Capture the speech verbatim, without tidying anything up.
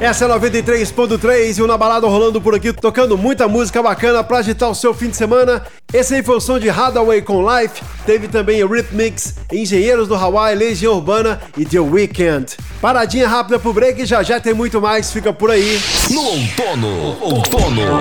Essa é noventa e três ponto três e o Na Balada rolando por aqui, tocando muita música bacana pra agitar o seu fim de semana. Esse aí foi o som de Hathaway com Life, teve também Rhythmics, Engenheiros do Hawaii, Legião Urbana e The Weeknd. Paradinha rápida pro break, já já tem muito mais, fica por aí. No outono, outono,